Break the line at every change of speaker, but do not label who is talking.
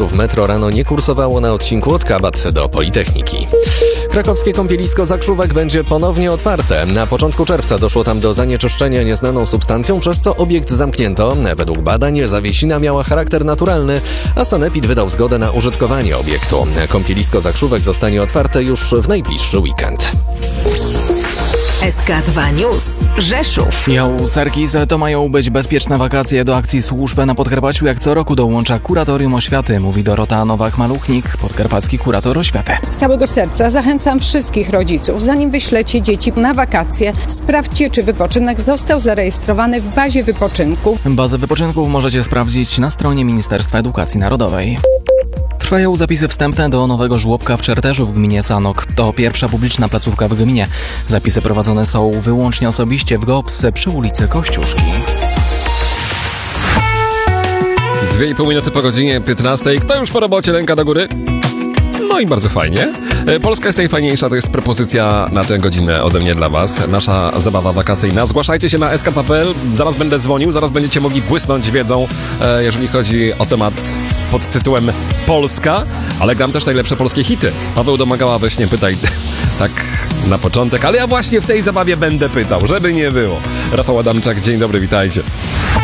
pojazdów metro rano nie kursowało na odcinku od Kabat do Politechniki. Krakowskie kąpielisko Zakrzówek będzie ponownie otwarte. Na początku czerwca doszło tam do zanieczyszczenia nieznaną substancją, przez co obiekt zamknięto. Według badań zawiesina miała charakter naturalny, a sanepid wydał zgodę na użytkowanie obiektu. Kąpielisko Zakrzówek zostanie otwarte już w najbliższy weekend.
SK2 News. Rzeszów.
Serkis, to mają być bezpieczne wakacje. Do akcji służb na Podkarpaciu jak co roku dołącza Kuratorium Oświaty, mówi Dorota Nowak-Maluchnik, podkarpacki kurator oświaty.
Z całego serca zachęcam wszystkich rodziców, zanim wyślecie dzieci na wakacje, sprawdźcie, czy wypoczynek został zarejestrowany w bazie wypoczynków.
Bazę wypoczynków możecie sprawdzić na stronie Ministerstwa Edukacji Narodowej. Trwają zapisy wstępne do nowego żłobka w Czerterzu w gminie Sanok. To pierwsza publiczna placówka w gminie. Zapisy prowadzone są wyłącznie osobiście w GOPS przy ulicy Kościuszki.
2,5 minuty po godzinie 15. Kto już po robocie? Ręka do góry? No i bardzo fajnie. Polska jest najfajniejsza, to jest propozycja na tę godzinę ode mnie dla Was. Nasza zabawa wakacyjna. Zgłaszajcie się na sk.pl, zaraz będę dzwonił, zaraz będziecie mogli błysnąć wiedzą, jeżeli chodzi o temat pod tytułem Polska, ale gram też najlepsze polskie hity. Paweł Domagała we śnie pytaj tak na początek, ale ja właśnie w tej zabawie będę pytał, żeby nie było. Rafał Adamczak, dzień dobry, witajcie.